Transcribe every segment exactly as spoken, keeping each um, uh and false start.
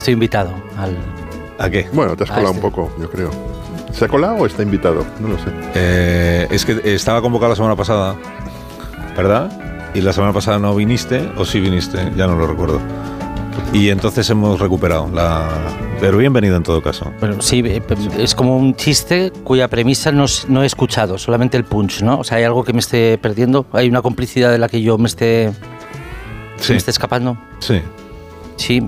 Estoy invitado al... ¿A qué? Bueno, te has colado este. un poco, yo creo. ¿Se ha colado o está invitado? No lo sé. Eh, es que estaba convocado la semana pasada, ¿verdad? Y la semana pasada no viniste, o sí viniste, ya no lo recuerdo. Y entonces hemos recuperado la... Pero bienvenido en todo caso. Bueno, sí, es como un chiste cuya premisa no, no he escuchado, solamente el punch, ¿no? O sea, hay algo que me esté perdiendo, hay una complicidad de la que yo me esté, sí. me esté escapando. Sí. Sí.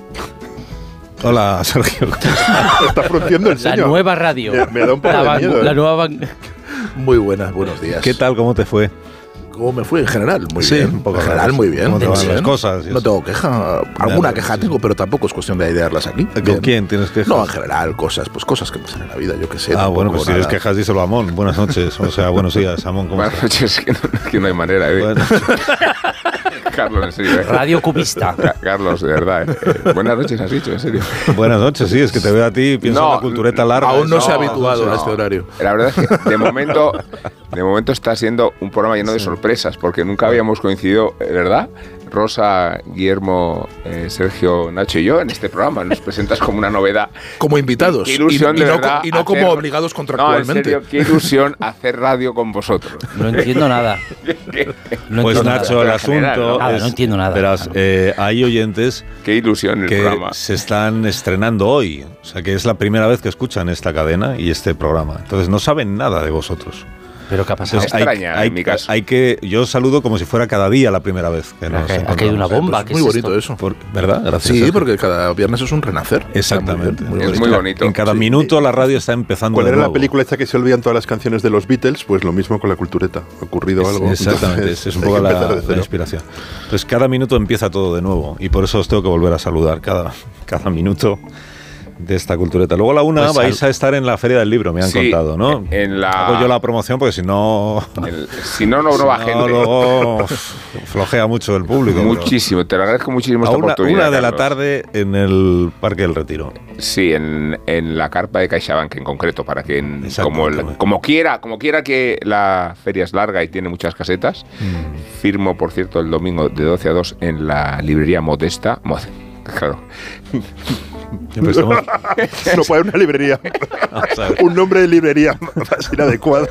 Hola, Sergio. Está frunciendo el ceño. La nueva radio. Me, me da un poco la de van, miedo. La ¿eh? nueva... Muy buenas, buenos días. ¿Qué tal? ¿Cómo te fue? ¿Cómo me fue en general? Muy sí, bien. Un poco en general, muy bien. ¿Cómo te van bien. las cosas? No tengo queja. Alguna queja sí. tengo, pero tampoco es cuestión de idearlas aquí. ¿Con bien. quién tienes quejas? No, en general, cosas, pues cosas que pasan en la vida, yo qué sé. Ah, bueno, pues si nada. tienes quejas, díselo a Amón. Buenas noches. O sea, buenos días, Amón. ¿Cómo Buenas noches, que no, que no hay manera, ¿eh? Bueno. Carlos, en serio. ¿eh? Radio cubista. Carlos, de verdad. ¿eh? Eh, buenas noches, has dicho, en serio. Buenas noches, sí, es que te veo a ti y pienso no, en la cultureta larga. Aún no, no se ha habituado no, a este horario. La verdad es que de momento, de momento está siendo un programa lleno de sorpresas, porque nunca habíamos coincidido, ¿verdad? Rosa, Guillermo, eh, Sergio, Nacho y yo en este programa. Nos presentas como una novedad. Como invitados. Qué ilusión, y, y, de no, verdad, y no como hacer, obligados contractualmente. No, en serio, qué ilusión hacer radio con vosotros. No entiendo nada. No pues Nacho, nada. el asunto general, ¿no? es, Nada, no entiendo nada. Verás, eh, hay oyentes qué ilusión el que programa. se están estrenando hoy. O sea, que es la primera vez que escuchan esta cadena y este programa. Entonces no saben nada de vosotros. ¿Pero qué ha pasado? Entonces, extraña, hay, en mi caso. Hay que, yo saludo como si fuera cada día la primera vez que nos ha caído una bomba. Pues muy es bonito esto? eso. Por, ¿verdad? Gracias. Sí, Sergio. porque cada viernes es un renacer. Exactamente. Muy bien, muy es bonito. muy bonito. En cada sí. minuto la radio está empezando ¿Cuál de era nuevo. la película esta que se olvidan todas las canciones de los Beatles? Pues lo mismo con la cultureta. Ha ocurrido Es, algo. Exactamente, Entonces, es un hay poco que la, empezar de la cero. inspiración. Entonces cada minuto empieza todo de nuevo y por eso os tengo que volver a saludar cada, cada minuto de esta cultureta. Luego a la una Pues vais al... a estar en la Feria del Libro, me han sí, contado, ¿no? En la... Hago yo la promoción porque si no... El, si no, no, no si va no, gente. Luego flojea mucho el público. Muchísimo, pero... te lo agradezco muchísimo a esta una, oportunidad. una de Carlos. la tarde en el Parque del Retiro. Sí, en, en la carpa de CaixaBank en concreto, para que en, como, el, como quiera, como quiera que la feria es larga y tiene muchas casetas, mm. firmo, por cierto, el domingo de doce a dos en la librería Modesta. Mod, claro. Estamos... No puede haber una librería. Un nombre de librería más inadecuado.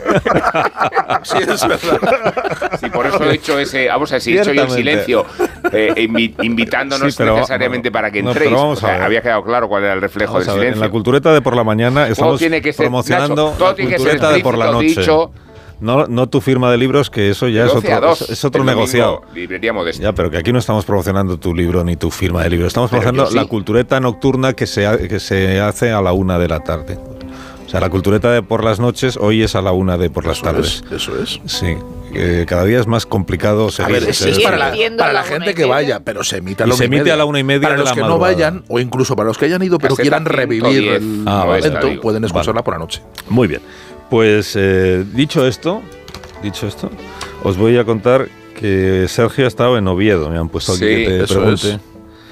Sí, es verdad. Sí, por eso he hecho ese. Vamos a decir, he hecho yo el silencio, eh, invi, invitándonos sí, pero, necesariamente para que entréis. No, o sea, había quedado claro cuál era el reflejo vamos del silencio. En la cultureta de por la mañana estamos tiene que ser, promocionando Nacho, todo la tiene cultureta que ser de por la noche. Dicho, No, no tu firma de libros, que eso ya es otro, dos, es, es otro negociado. Librería Modesta. Ya, pero que aquí no estamos promocionando tu libro ni tu firma de libros. Estamos promocionando sí. la cultureta nocturna que se, ha, que se hace a la una de la tarde. O sea, la cultureta de por las noches hoy es a la una de por las eso tardes. Es, eso es. Sí. Eh, cada día es más complicado seguir. A ver, es, es para la, para la gente que vaya, pero se emite a la, y se emite a la una y media. Para de los la que madrugada. no vayan, o incluso para los que hayan ido, pero quieran revivir el ah, momento, vale, pueden escucharla vale. por la noche. Muy bien. Pues eh, dicho esto, dicho esto, os voy a contar que Sergio ha estado en Oviedo. Me han puesto aquí sí, que te eso pregunte. Es.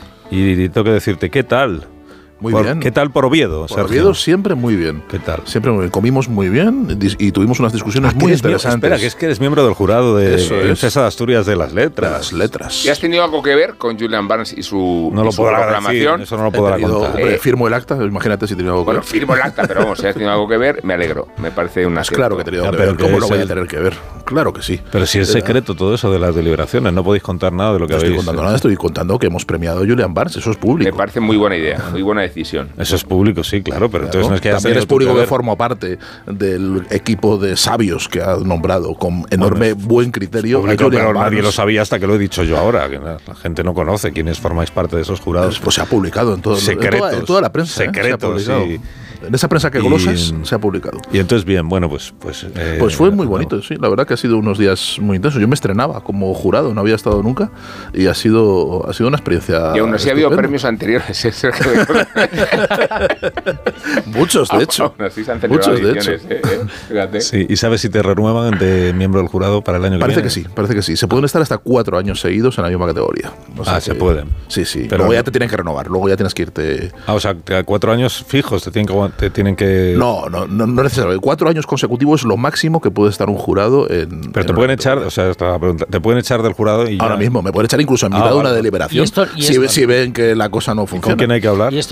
Y tengo que decirte, ¿qué tal? Muy por, bien. ¿Qué tal por Oviedo, Por Sergio? Oviedo siempre muy bien. ¿Qué tal? Siempre muy bien. Comimos muy bien y tuvimos unas discusiones ah, muy interesantes. interesantes. Espera, que es que eres miembro del jurado de Princesa de Asturias de las Letras. De las Letras. ¿Y has tenido algo que ver con Julian Barnes y su, no lo y su podrá proclamación? Decir, eso no lo podrá tenido, contar. Hombre, Eh, firmo el acta, imagínate si tenía algo que bueno, ver. Bueno, firmo el acta, pero vamos, si has tenido algo que ver, me alegro. Me parece una... Pues claro que he tenido ya, que pero ver. que ¿Cómo no voy el... a tener que ver? Claro que sí. Pero si es secreto todo eso de las deliberaciones, no podéis contar nada de lo que no habéis... estoy contando nada, estoy contando que hemos premiado a Julian Barnes, eso es público. Me parece muy buena idea, muy buena decisión. Eso es público, sí, claro, pero Claro. entonces no es que también es tú público que, que ver. forma parte del equipo de sabios que ha nombrado con enorme bueno, buen criterio. Público, pero nadie lo sabía hasta que lo he dicho yo ahora, que la gente no conoce quiénes formáis parte de esos jurados. Pues se ha publicado en, todo, secretos, en, toda, en toda la prensa. Secretos, ¿eh? Se ha publicado. Sí. En esa prensa que golosas se ha publicado. Y entonces, bien, bueno, pues... Pues, eh, pues fue muy no. bonito, sí. La verdad que ha sido unos días muy intensos. Yo me estrenaba como jurado, no había estado nunca, y ha sido, ha sido una experiencia... Y aún así ha habido premios anteriores. ¿eh? Muchos, de hecho. Muchos, de hecho. Eh, eh, sí, ¿y sabes si te renuevan de miembro del jurado para el año que parece viene? Parece que sí, parece que sí. Se pueden estar hasta cuatro años seguidos en la misma categoría. O sea, ah, que, se pueden. Sí, sí. Pero luego no. ya te tienen que renovar, luego ya tienes que irte... Ah, o sea, que a cuatro años fijos te tienen que te tienen que... No, no, no, no es necesario. Cuatro años consecutivos es lo máximo que puede estar un jurado en... Pero en te pueden echar, o sea, esta pregunta, te pueden echar del jurado y Ahora ya... mismo, me pueden echar incluso en mitad ah, de una vale. deliberación. ¿Y esto, y si, esto? si ven que la cosa no funciona. ¿Con quién hay que hablar? ¿Y esto